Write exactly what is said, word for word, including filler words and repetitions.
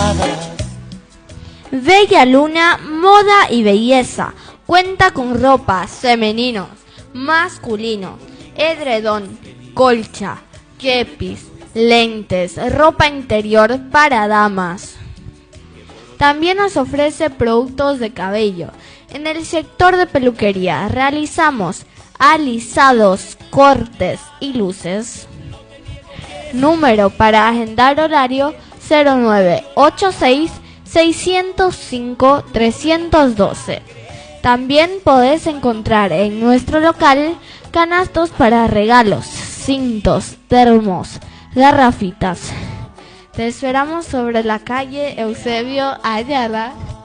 miradas. Bella Luna, moda y belleza. Cuenta con ropas femeninos, masculinos, edredón, colcha, kepis, lentes, ropa interior para damas. También nos ofrece productos de cabello. En el sector de peluquería realizamos alisados, cortes y luces. Número para agendar horario cero nueve ocho seis, seis cero cinco, tres uno dos. También podés encontrar en nuestro local canastos para regalos, cintos, termos, garrafitas. Te esperamos sobre la calle Eusebio Ayala